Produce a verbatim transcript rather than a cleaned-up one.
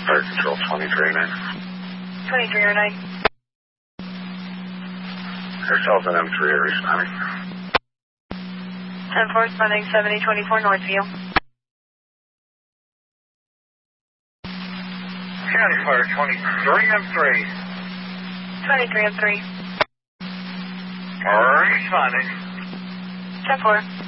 Fire Control twenty-three oh nine. twenty-three oh nine. Yourself and M three are responding. ten four responding seventy twenty-four Northview. County Fire twenty-three M three. twenty-three M three. Responding. ten four.